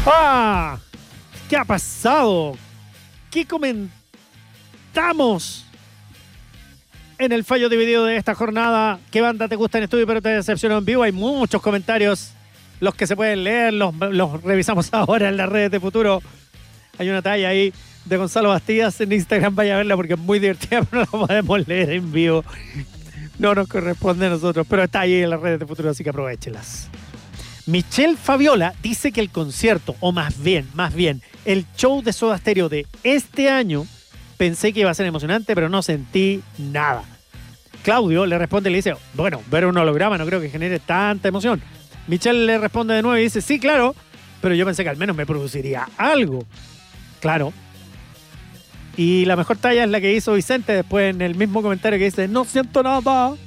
¡Ah! ¿Qué ha pasado? ¿Qué comentamos en el fallo dividido de esta jornada? ¿Qué banda te gusta en estudio pero te decepcionó en vivo? Hay muchos comentarios, los que se pueden leer, los revisamos ahora en las redes de Futuro. Hay una talla ahí de Gonzalo Bastías en Instagram, vaya a verla porque es muy divertida, pero no la podemos leer en vivo. No nos corresponde a nosotros, pero está ahí en las redes de Futuro, así que aprovéchelas. Michelle Fabiola dice que el concierto, o más bien, el show de Soda Stereo de este año, pensé que iba a ser emocionante, pero no sentí nada. Claudio le responde y le dice, bueno, ver un holograma no creo que genere tanta emoción. Michelle le responde de nuevo y dice, sí, claro, pero yo pensé que al menos me produciría algo. Claro. Y la mejor talla es la que hizo Vicente después en el mismo comentario que dice, no siento nada.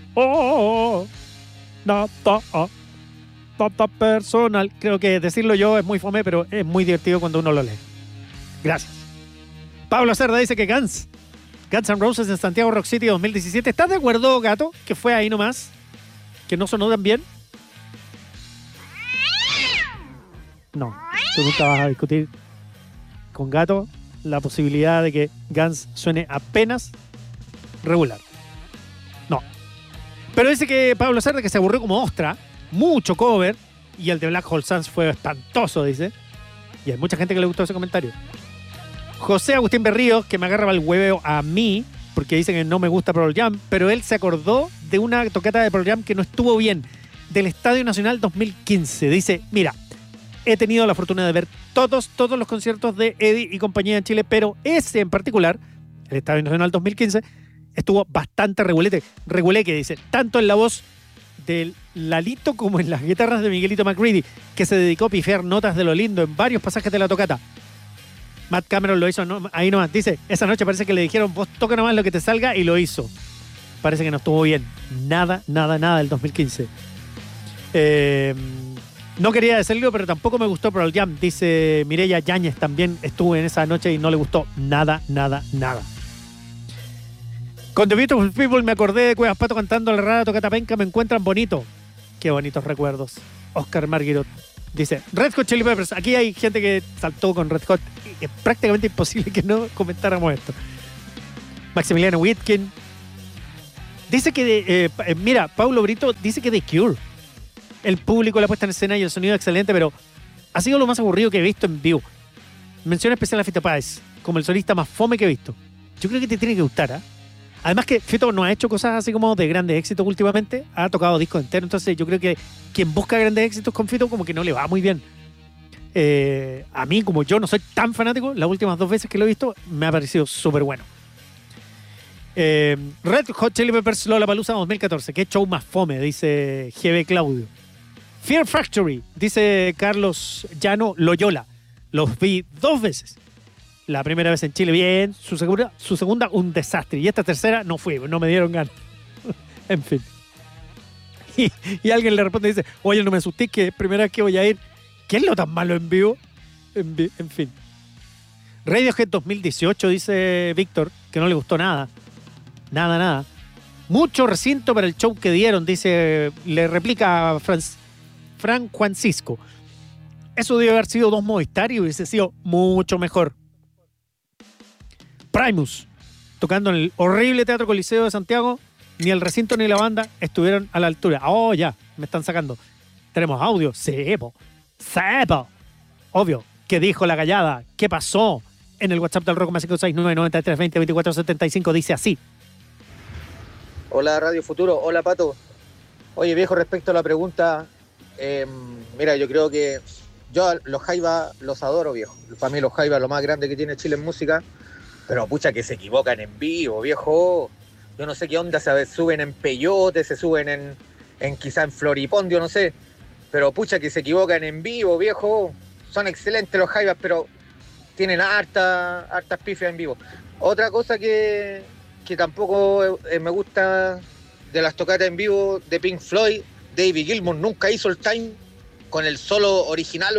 Nada. Nada personal. Creo que decirlo yo es muy fome, pero es muy divertido cuando uno lo lee. Gracias. Pablo Cerda dice que Guns N' Roses en Santiago Rock City 2017. ¿Estás de acuerdo, Gato? Que fue ahí nomás. Que no sonó tan bien. No. Tú nunca vas a discutir con Gato la posibilidad de que Guns suene apenas regular. No. Pero dice que Pablo Cerda que se aburrió como ostra. Mucho cover. Y el de Black Hole Suns fue espantoso, dice. Y hay mucha gente que le gustó ese comentario. José Agustín Berríos, que me agarraba el hueveo a mí, porque dice que no me gusta Pearl Jam, pero él se acordó de una tocata de Pearl Jam que no estuvo bien, del Estadio Nacional 2015. Dice, mira, he tenido la fortuna de ver todos los conciertos de Eddie y compañía en Chile, pero ese en particular, el Estadio Nacional 2015, estuvo bastante reguleque, dice, tanto en la voz del Lalito como en las guitarras de Miguelito McCready, que se dedicó a pifiar notas de lo lindo en varios pasajes de la tocata. Matt Cameron lo hizo ahí nomás. Dice, esa noche parece que le dijeron, vos toca nomás lo que te salga, y lo hizo. Parece que no estuvo bien. Nada del 2015. No quería decirlo, pero tampoco me gustó Pearl Jam. Dice Mireya Yáñez, también estuvo en esa noche y no le gustó nada. Con The Beautiful People me acordé de Cuevas Pato cantando la rara tocata penca, me encuentran bonito. Qué bonitos recuerdos. Oscar Marguerot dice, Red Hot Chili Peppers. Aquí hay gente que saltó con Red Hot. Es prácticamente imposible que no comentáramos esto. Maximiliano Whitkin dice que, mira, Paulo Brito dice que The Cure. El público, la puesta en escena y el sonido excelente, pero ha sido lo más aburrido que he visto en vivo. Mención especial a Fito Páez, como el solista más fome que he visto. Yo creo que te tiene que gustar, ¿eh? Además que Fito no ha hecho cosas así como de grandes éxitos últimamente, ha tocado discos enteros, entonces yo creo que quien busca grandes éxitos con Fito como que no le va muy bien. A mí, como yo no soy tan fanático, las últimas 2 veces que lo he visto me ha parecido súper bueno. Red Hot Chili Peppers Lollapalooza 2014, qué show más fome, dice GB Claudio. Fear Factory, dice Carlos Llano Loyola, los vi 2 veces. La primera vez en Chile, bien. Su segunda, un desastre. Y esta tercera, no fui, no me dieron ganas. En fin. Y alguien le responde y dice, oye, no me asusté, que es primera vez que voy a ir. ¿Qué es lo tan malo en vivo? En fin. Radiohead 2018, dice Víctor, que no le gustó nada. Nada. Mucho recinto para el show que dieron, dice, le replica Frank Francisco. Eso debe haber sido 2 Movistar y hubiese sido mucho mejor. Primus, tocando en el horrible Teatro Coliseo de Santiago, ni el recinto ni la banda estuvieron a la altura. Oh, ya, me están sacando. Tenemos audio. Sepo. Obvio. ¿Qué dijo la gallada? ¿Qué pasó? En el WhatsApp del Rock más 569-9320-2475 dice así. Hola Radio Futuro, hola Pato. Oye viejo, respecto a la pregunta, mira, yo creo que yo los Jaiba los adoro, viejo. Para mí los Jaiba es lo más grande que tiene Chile en música. Pero pucha que se equivocan en vivo, viejo. Yo no sé qué onda, se suben en peyote, se suben en quizá en floripondio, no sé. Pero pucha que se equivocan en vivo, viejo. Son excelentes los Jaivas, pero tienen hartas pifias en vivo. Otra cosa que tampoco me gusta de las tocatas en vivo de Pink Floyd, David Gilmour nunca hizo el time con el solo original.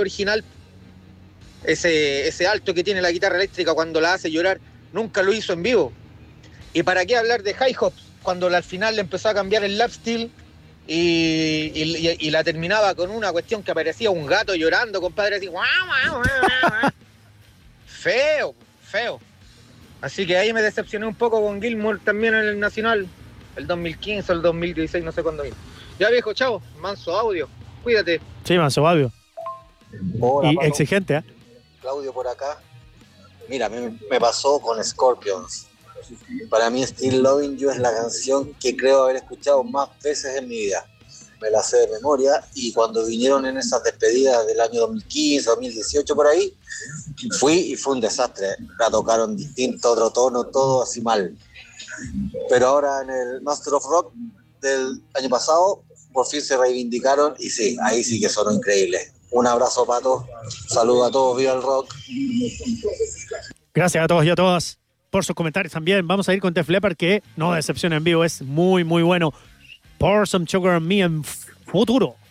Ese alto que tiene la guitarra eléctrica cuando la hace llorar, nunca lo hizo en vivo. ¿Y para qué hablar de High Hops? Cuando al final le empezó a cambiar el lap steel y la terminaba con una cuestión que aparecía un gato llorando, compadre, así, guau, guau, guau, guau. Feo, feo. Así que ahí me decepcioné un poco con Gilmour también en el Nacional, el 2015 o el 2016, no sé cuándo vino. Ya viejo, chao, manso audio, cuídate. Sí, manso Fabio. Hola, Y Pato. exigente, ¿eh? Claudio por acá. Mira, me pasó con Scorpions. Para mí Still Loving You es la canción que creo haber escuchado más veces en mi vida. Me la sé de memoria y cuando vinieron en esas despedidas del año 2015, 2018 por ahí, fui y fue un desastre. La tocaron distinto, otro tono, todo así mal. Pero ahora en el Master of Rock del año pasado, por fin se reivindicaron y sí, ahí sí que sonó increíble. Un abrazo, Pato. Saludos a todos, viva el rock. Gracias a todos y a todas por sus comentarios también. Vamos a ir con Def Leppard, que no decepciona en vivo, es muy, muy bueno. Pour Some Sugar on Me en Futuro.